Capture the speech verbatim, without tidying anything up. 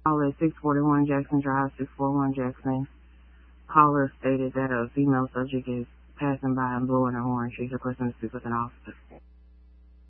Caller six forty-one Jackson Drive, six forty-one Jackson. Caller stated that a female subject is passing by and blowing her horn. She's requesting to speak with an officer.